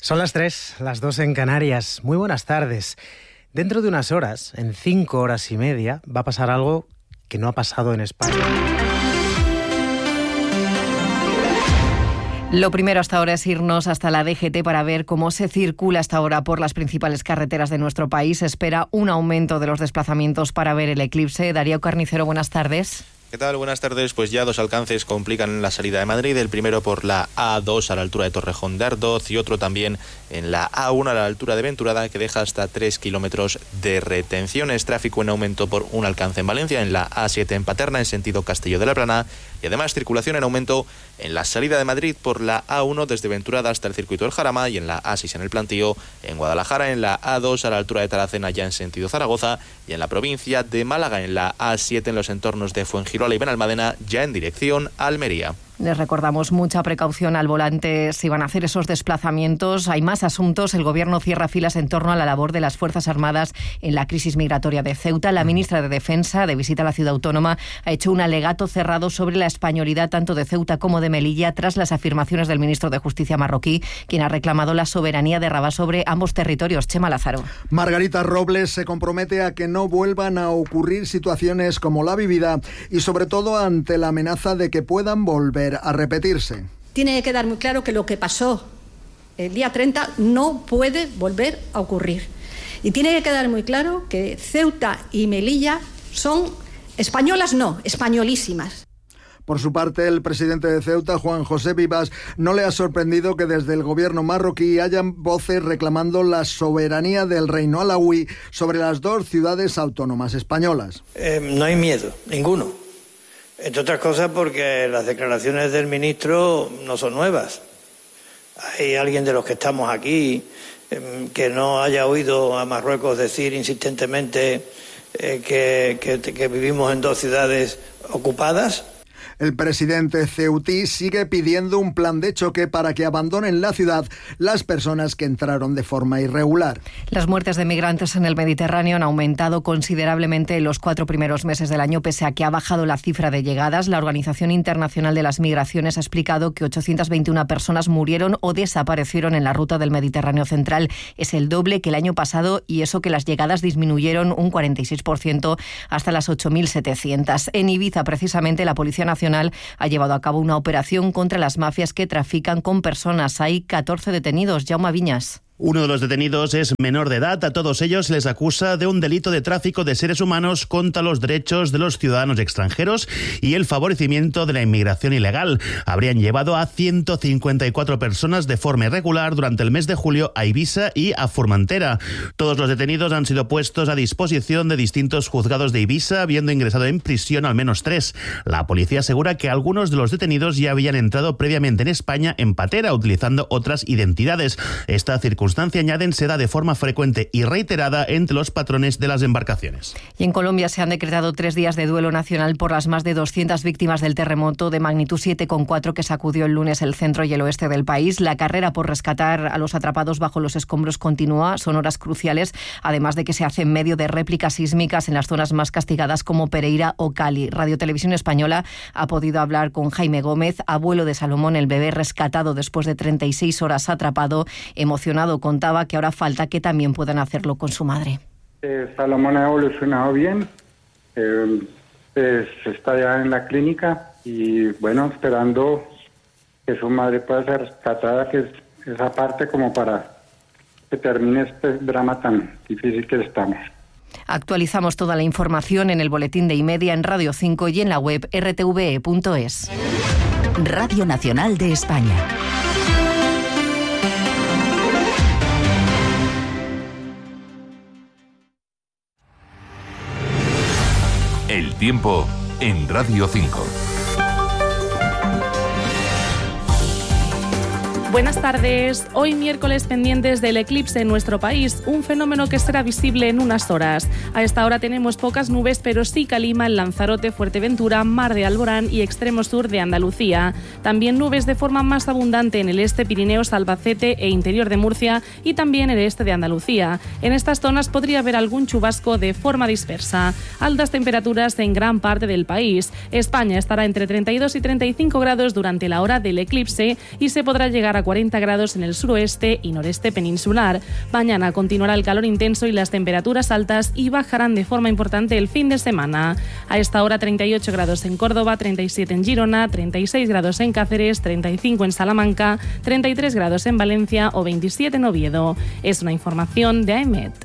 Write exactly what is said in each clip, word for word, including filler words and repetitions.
Son las tres, las dos en Canarias. Muy buenas tardes. Dentro de unas horas, en cinco horas y media, va a pasar algo que no ha pasado en España. Lo primero hasta ahora es irnos hasta la D G T para ver cómo se circula hasta ahora por las principales carreteras de nuestro país. Se espera un aumento de los desplazamientos para ver el eclipse. Darío Carnicero, buenas tardes. ¿Qué tal? Buenas tardes. Pues ya dos alcances complican la salida de Madrid. El primero por la A dos a la altura de Torrejón de Ardoz y otro también en la A uno a la altura de Venturada, que deja hasta tres kilómetros de retenciones. Tráfico en aumento por un alcance en Valencia, en la A siete en Paterna en sentido Castillo de la Plana, y además circulación en aumento en la salida de Madrid por la A uno desde Venturada hasta el circuito del Jarama y en la A seis en el Plantío, en Guadalajara en la A dos a la altura de Taracena ya en sentido Zaragoza y en la provincia de Málaga en la A siete en los entornos de Fuengirola y Benalmádena ya en dirección a Almería. Les recordamos mucha precaución al volante si van a hacer esos desplazamientos. Hay más asuntos. El Gobierno cierra filas en torno a la labor de las Fuerzas Armadas en la crisis migratoria de Ceuta. La ministra de Defensa, de visita a la ciudad autónoma, ha hecho un alegato cerrado sobre la españolidad tanto de Ceuta como de Melilla tras las afirmaciones del ministro de Justicia marroquí, quien ha reclamado la soberanía de Rabat sobre ambos territorios. Chema Lázaro. Margarita Robles se compromete a que no vuelvan a ocurrir situaciones como la vivida y sobre todo ante la amenaza de que puedan volver a repetirse. Tiene que quedar muy claro que lo que pasó el día treinta no puede volver a ocurrir. Y tiene que quedar muy claro que Ceuta y Melilla son españolas, no, españolísimas. Por su parte, el presidente de Ceuta, Juan José Vivas, no le ha sorprendido que desde el gobierno marroquí hayan voces reclamando la soberanía del reino alauí sobre las dos ciudades autónomas españolas. Eh, no hay miedo, ninguno. Entre otras cosas porque las declaraciones del ministro no son nuevas. Hay alguien de los que estamos aquí eh, que no haya oído a Marruecos decir insistentemente eh, que, que, que vivimos en dos ciudades ocupadas. El presidente ceutí sigue pidiendo un plan de choque para que abandonen la ciudad las personas que entraron de forma irregular. Las muertes de migrantes en el Mediterráneo han aumentado considerablemente en los cuatro primeros meses del año, pese a que ha bajado la cifra de llegadas. La Organización Internacional de las Migraciones ha explicado que ochocientas veintiuna personas murieron o desaparecieron en la ruta del Mediterráneo central. Es el doble que el año pasado y eso que las llegadas disminuyeron un cuarenta y seis por ciento hasta las ocho mil setecientas. En Ibiza, precisamente, la Policía Nacional ha llevado a cabo una operación contra las mafias que trafican con personas. Hay catorce detenidos. Jaume Viñas. Uno de los detenidos es menor de edad. A todos ellos les acusa de un delito de tráfico de seres humanos contra los derechos de los ciudadanos extranjeros y el favorecimiento de la inmigración ilegal. Habrían llevado a ciento cincuenta y cuatro personas de forma irregular durante el mes de julio a Ibiza y a Formentera. Todos los detenidos han sido puestos a disposición de distintos juzgados de Ibiza, habiendo ingresado en prisión al menos tres. La policía asegura que algunos de los detenidos ya habían entrado previamente en España en patera, utilizando otras identidades. Esta circunstancia añaden se da de forma frecuente y reiterada entre los patrones de las embarcaciones. Y en Colombia se han decretado tres días de duelo nacional por las más de doscientas víctimas del terremoto de magnitud siete coma cuatro que sacudió el lunes el centro y el oeste del país. La carrera por rescatar a los atrapados bajo los escombros continúa. Son horas cruciales, además de que se hace en medio de réplicas sísmicas en las zonas más castigadas como Pereira o Cali. Radio Televisión Española ha podido hablar con Jaime Gómez, abuelo de Salomón, el bebé rescatado después de treinta y seis horas atrapado. Emocionado, contaba que ahora falta que también puedan hacerlo con su madre. Eh, Salomón ha evolucionado bien, eh, pues está ya en la clínica y bueno, esperando que su madre pueda ser rescatada, que es esa parte como para que termine este drama tan difícil que estamos. Actualizamos toda la información en el boletín de iMedia, en Radio cinco y en la web erre te ve e punto es. Radio Nacional de España. El tiempo en Radio cinco. Buenas tardes. Hoy miércoles pendientes del eclipse en nuestro país, un fenómeno que será visible en unas horas. A esta hora tenemos pocas nubes, pero sí calima en Lanzarote, Fuerteventura, Mar de Alborán y extremo sur de Andalucía. También nubes de forma más abundante en el este, Pirineos, Albacete e interior de Murcia y también el este de Andalucía. En estas zonas podría haber algún chubasco de forma dispersa. Altas temperaturas en gran parte del país. España estará entre treinta y dos y treinta y cinco grados durante la hora del eclipse y se podrá llegar a a cuarenta grados en el suroeste y noreste peninsular. Mañana continuará el calor intenso y las temperaturas altas y bajarán de forma importante el fin de semana. A esta hora treinta y ocho grados en Córdoba, treinta y siete en Girona, treinta y seis grados en Cáceres, treinta y cinco en Salamanca, treinta y tres grados en Valencia o veintisiete en Oviedo. Es una información de A E M E T.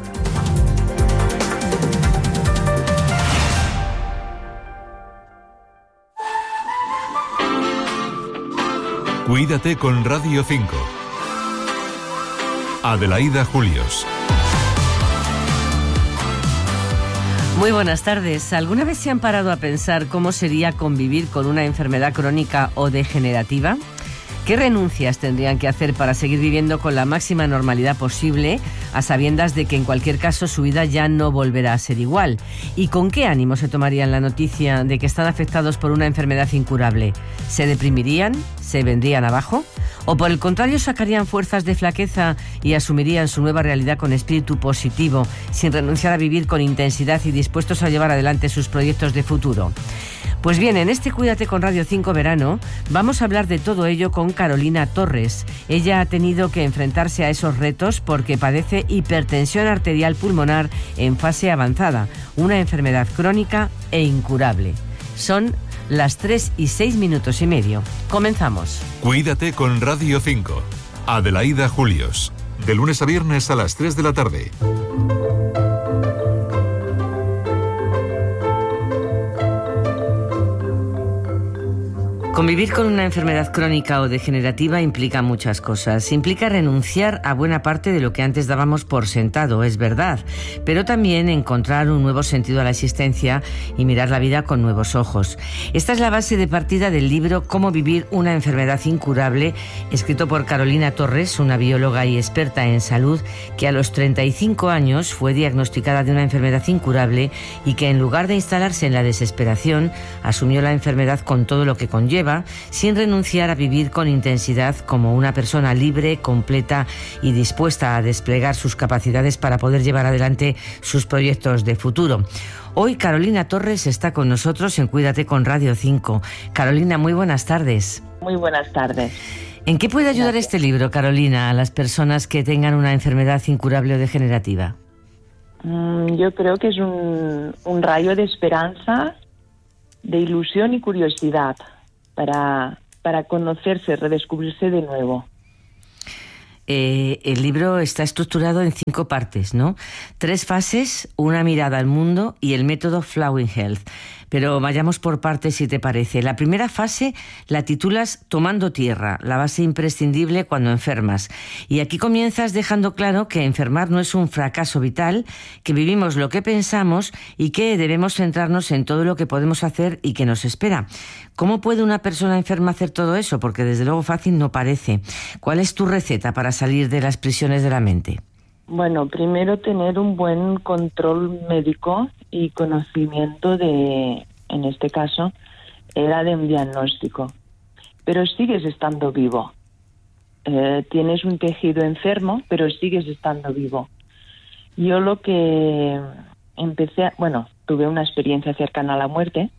Cuídate con Radio cinco. Adelaida Julios. Muy buenas tardes. ¿Alguna vez se han parado a pensar cómo sería convivir con una enfermedad crónica o degenerativa? ¿Qué renuncias tendrían que hacer para seguir viviendo con la máxima normalidad posible, a sabiendas de que en cualquier caso su vida ya no volverá a ser igual? ¿Y con qué ánimo se tomarían la noticia de que están afectados por una enfermedad incurable? ¿Se deprimirían? ¿Se vendrían abajo? ¿O por el contrario sacarían fuerzas de flaqueza y asumirían su nueva realidad con espíritu positivo, sin renunciar a vivir con intensidad y dispuestos a llevar adelante sus proyectos de futuro? Pues bien, en este Cuídate con Radio cinco Verano vamos a hablar de todo ello con Carolina Torres. Ella ha tenido que enfrentarse a esos retos porque padece hipertensión arterial pulmonar en fase avanzada, una enfermedad crónica e incurable. Son las tres y seis minutos y medio. Comenzamos. Cuídate con Radio cinco. Adelaida Julios. De lunes a viernes a las tres de la tarde. Convivir con una enfermedad crónica o degenerativa implica muchas cosas. Implica renunciar a buena parte de lo que antes dábamos por sentado, es verdad, pero también encontrar un nuevo sentido a la existencia y mirar la vida con nuevos ojos. Esta es la base de partida del libro Cómo vivir una enfermedad incurable, escrito por Carolina Torres, una bióloga y experta en salud, que a los treinta y cinco años fue diagnosticada de una enfermedad incurable y que en lugar de instalarse en la desesperación, asumió la enfermedad con todo lo que conlleva, sin renunciar a vivir con intensidad como una persona libre, completa y dispuesta a desplegar sus capacidades para poder llevar adelante sus proyectos de futuro. Hoy Carolina Torres está con nosotros en Cuídate con Radio cinco. Carolina, muy buenas tardes. Muy buenas tardes. ¿En qué puede ayudar Gracias. Este libro, Carolina, a las personas que tengan una enfermedad incurable o degenerativa? Mm, yo creo que es un, un rayo de esperanza, de ilusión y curiosidad para, para conocerse, redescubrirse de nuevo. Eh, el libro está estructurado en cinco partes, ¿no? Tres fases, una mirada al mundo y el método Flowing Health. Pero vayamos por partes, si te parece. La primera fase la titulas Tomando tierra, la base imprescindible cuando enfermas. Y aquí comienzas dejando claro que enfermar no es un fracaso vital, que vivimos lo que pensamos y que debemos centrarnos en todo lo que podemos hacer y que nos espera. ¿Cómo puede una persona enferma hacer todo eso? Porque desde luego fácil no parece. ¿Cuál es tu receta para salir de las prisiones de la mente? Bueno, primero tener un buen control médico y conocimiento de, en este caso, era de un diagnóstico. Pero sigues estando vivo. Eh, tienes un tejido enfermo, pero sigues estando vivo. Yo lo que empecé, a, bueno, tuve una experiencia cercana a la muerte,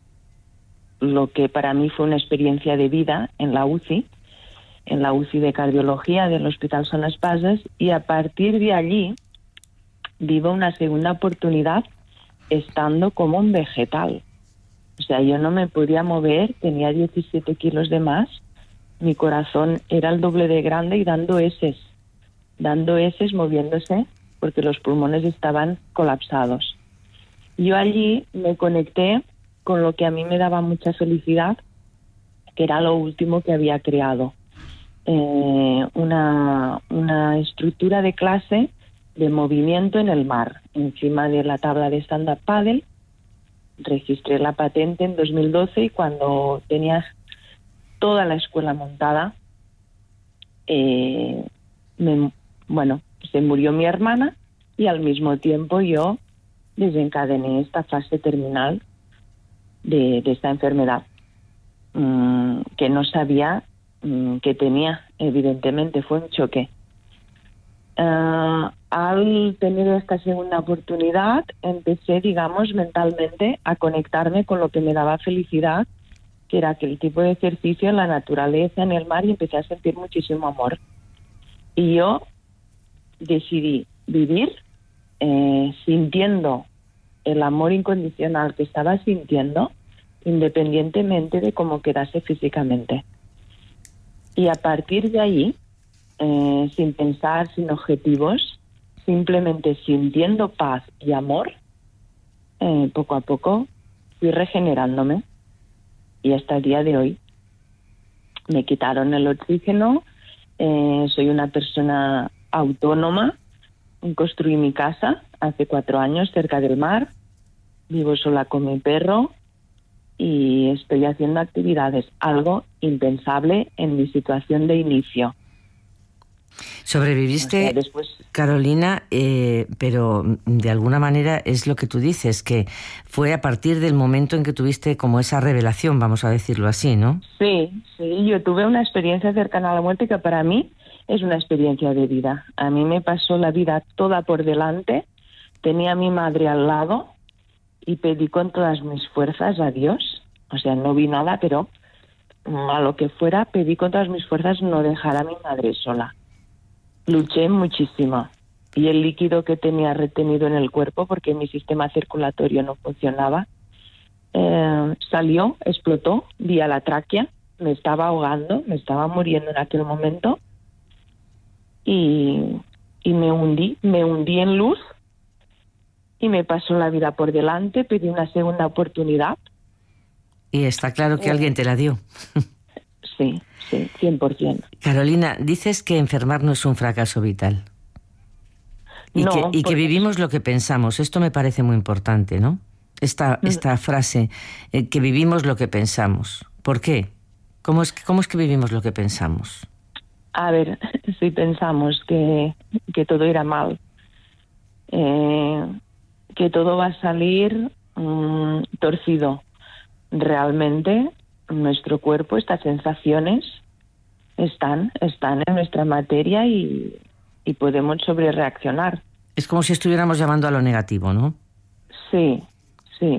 lo que para mí fue una experiencia de vida en la U C I, en la U C I de cardiología del Hospital Son Espases, y a partir de allí vivo una segunda oportunidad estando como un vegetal. O sea, yo no me podía mover, tenía diecisiete kilos de más, mi corazón era el doble de grande y dando eses, dando eses, moviéndose, porque los pulmones estaban colapsados. Yo allí me conecté con lo que a mí me daba mucha felicidad, que era lo último que había creado. Eh, una, una estructura de clase de movimiento en el mar, encima de la tabla de stand-up paddle. Registré la patente en dos mil doce y cuando tenía toda la escuela montada, eh, me, bueno, se murió mi hermana y al mismo tiempo yo desencadené esta fase terminal de, de esta enfermedad, mmm, que no sabía mmm, que tenía, evidentemente, fue un choque. Uh, al tener esta segunda oportunidad, empecé, digamos, mentalmente a conectarme con lo que me daba felicidad, que que era aquel tipo de ejercicio en la naturaleza, en el mar, y empecé a sentir muchísimo amor. Y yo decidí vivir eh, sintiendo el amor incondicional que estaba sintiendo, independientemente de cómo quedase físicamente. Y a partir de ahí, eh, sin pensar, sin objetivos, simplemente sintiendo paz y amor, eh, poco a poco fui regenerándome. Y hasta el día de hoy me quitaron el oxígeno, eh, soy una persona autónoma, construí mi casa hace cuatro años cerca del mar, vivo sola con mi perro y estoy haciendo actividades, algo impensable en mi situación de inicio. Sobreviviste, o sea, después... Carolina, eh, pero de alguna manera es lo que tú dices, que fue a partir del momento en que tuviste como esa revelación, vamos a decirlo así, ¿no? Sí, sí, yo tuve una experiencia cercana a la muerte que para mí es una experiencia de vida. A mí me pasó la vida toda por delante, tenía a mi madre al lado y pedí con todas mis fuerzas a Dios, o sea, no vi nada, pero a lo que fuera, pedí con todas mis fuerzas no dejar a mi madre sola. Luché muchísimo y el líquido que tenía retenido en el cuerpo, porque mi sistema circulatorio no funcionaba, eh, salió, explotó vía la tráquea, me estaba ahogando, me estaba muriendo en aquel momento y, y me hundí, me hundí en luz y me pasó la vida por delante, pedí una segunda oportunidad. Y está claro que eh, alguien te la dio. Sí. Sí, cien por ciento. Carolina, dices que enfermar no es un fracaso vital. Y, no, que, y porque... que vivimos lo que pensamos. Esto me parece muy importante, ¿no? Esta, mm. esta frase, eh, que vivimos lo que pensamos. ¿Por qué? ¿Cómo es, ¿Cómo es que vivimos lo que pensamos? A ver, si pensamos que, que todo irá mal, eh, que todo va a salir mmm, torcido, realmente... Nuestro cuerpo, estas sensaciones están, están en nuestra materia y, y podemos sobrereaccionar. Es como si estuviéramos llamando a lo negativo, ¿no? Sí, sí.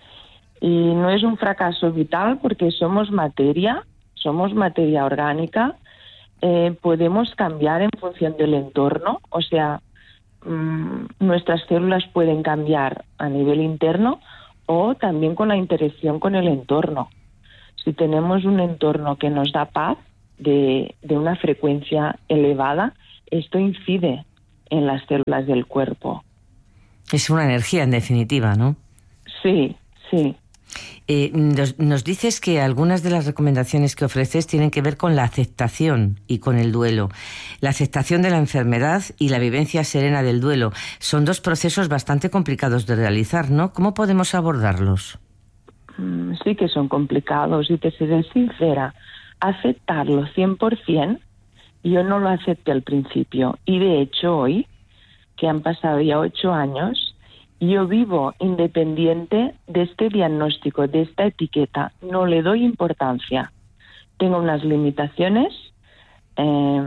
Y no es un fracaso vital porque somos materia, somos materia orgánica, eh, podemos cambiar en función del entorno, o sea, mmm, nuestras células pueden cambiar a nivel interno o también con la interacción con el entorno. Si tenemos un entorno que nos da paz, de, de una frecuencia elevada, esto incide en las células del cuerpo. Es una energía, en definitiva, ¿no? Sí, sí. Eh, nos, nos dices que algunas de las recomendaciones que ofreces tienen que ver con la aceptación y con el duelo. La aceptación de la enfermedad y la vivencia serena del duelo son dos procesos bastante complicados de realizar, ¿no? ¿Cómo podemos abordarlos? Sí que son complicados y te seré sincera, aceptarlo cien por ciento, yo no lo acepté al principio y de hecho hoy, que han pasado ya ocho años, yo vivo independiente de este diagnóstico, de esta etiqueta, no le doy importancia. Tengo unas limitaciones, eh,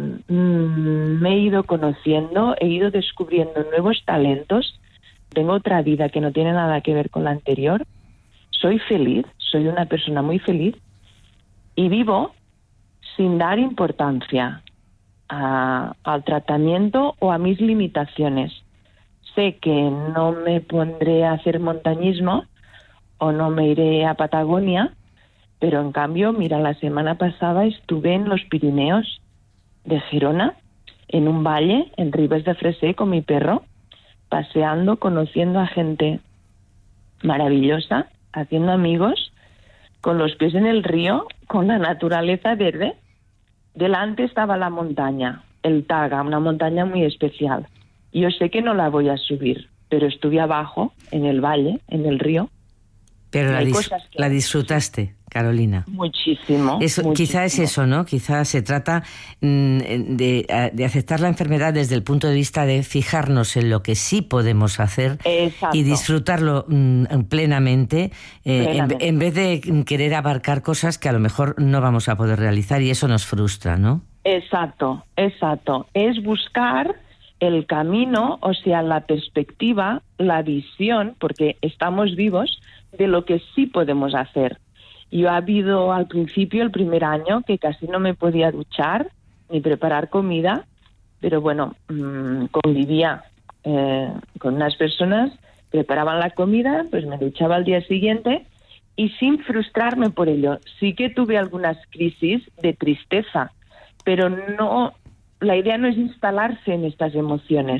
me he ido conociendo, he ido descubriendo nuevos talentos, tengo otra vida que no tiene nada que ver con la anterior. Soy feliz, soy una persona muy feliz y vivo sin dar importancia a, al tratamiento o a mis limitaciones. Sé que no me pondré a hacer montañismo o no me iré a Patagonia, pero en cambio, mira, la semana pasada estuve en los Pirineos de Girona, en un valle, en Ribes de Freser, con mi perro, paseando, conociendo a gente maravillosa, haciendo amigos, con los pies en el río, con la naturaleza verde. Delante estaba la montaña, el Taga, una montaña muy especial. Yo sé que no la voy a subir, pero estuve abajo, en el valle, en el río. Pero la, dis que... la disfrutaste, Carolina. Muchísimo, eso, muchísimo. Quizá es eso, ¿no? Quizá se trata mmm, de, de aceptar la enfermedad desde el punto de vista de fijarnos en lo que sí podemos hacer. Exacto. Y disfrutarlo mmm, plenamente, eh, plenamente. En, en vez de querer abarcar cosas que a lo mejor no vamos a poder realizar y eso nos frustra, ¿no? Exacto, exacto. Es buscar el camino, o sea, la perspectiva, la visión, porque estamos vivos, de lo que sí podemos hacer. Yo ha habido al principio, el primer año, que casi no me podía duchar ni preparar comida, pero bueno, mmm, convivía eh, con unas personas, preparaban la comida, pues me duchaba al día siguiente y sin frustrarme por ello. Sí que tuve algunas crisis de tristeza, pero no, la idea no es instalarse en estas emociones.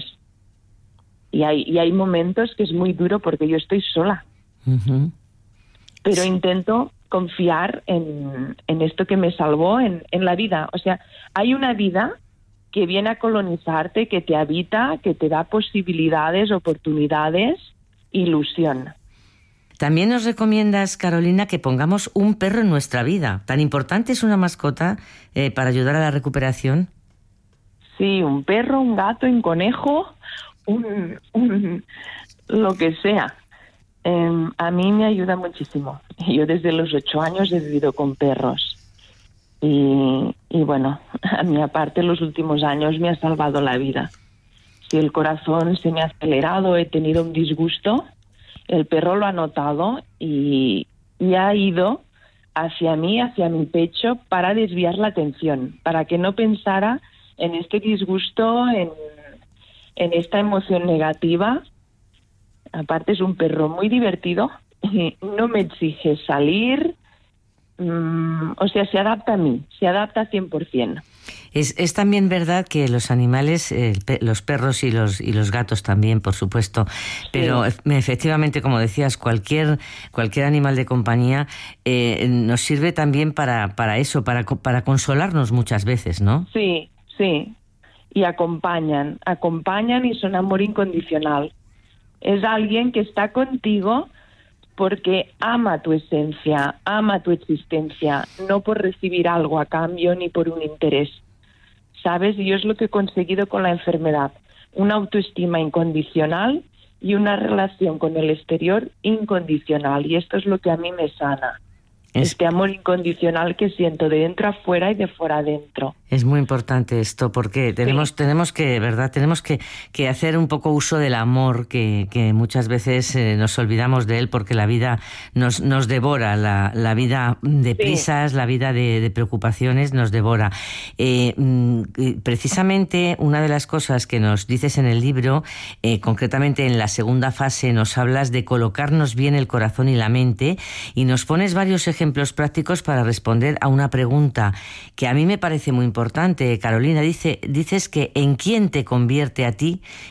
Y hay, y hay momentos que es muy duro porque yo estoy sola. Uh-huh. Pero sí. Intento confiar en, en esto que me salvó, en, en la vida. O sea, hay una vida que viene a colonizarte, que te habita, que te da posibilidades, oportunidades, ilusión. También nos recomiendas, Carolina, que pongamos un perro en nuestra vida. ¿Tan importante es una mascota eh, para ayudar a la recuperación? Sí, un perro, un gato, un conejo, un, un lo que sea. Eh, a mí me ayuda muchísimo. Yo desde los ocho años he vivido con perros. Y, y bueno, a mí aparte los últimos años me ha salvado la vida. Si el corazón se me ha acelerado, he tenido un disgusto, el perro lo ha notado y, y ha ido hacia mí, hacia mi pecho, para desviar la atención, para que no pensara en este disgusto, en, en esta emoción negativa. Aparte es un perro muy divertido, no me exige salir, mmm, o sea, se adapta a mí, se adapta cien por ciento. Es, es también verdad que los animales, eh, los perros y los y los gatos también, por supuesto, pero sí. Efectivamente, como decías, cualquier cualquier animal de compañía eh, nos sirve también para para eso, para para consolarnos muchas veces, ¿no? Sí, sí, y acompañan, acompañan y son amor incondicional. Es alguien que está contigo porque ama tu esencia, ama tu existencia, no por recibir algo a cambio ni por un interés. ¿Sabes? Y yo es lo que he conseguido con la enfermedad. Una autoestima incondicional y una relación con el exterior incondicional. Y esto es lo que a mí me sana. Es... Este amor incondicional que siento de dentro a fuera y de fuera adentro. Es muy importante esto porque tenemos, sí. tenemos que, ¿verdad? Tenemos que, que hacer un poco uso del amor que, que muchas veces eh, nos olvidamos de él porque la vida nos, nos devora, la, la vida de prisas, sí. la vida de, de preocupaciones nos devora. Eh, precisamente una de las cosas que nos dices en el libro, eh, concretamente en la segunda fase, nos hablas de colocarnos bien el corazón y la mente y nos pones varios ejemplos prácticos para responder a una pregunta que a mí me parece muy importante. Carolina, dice, dices que ¿en quién te convierte a ti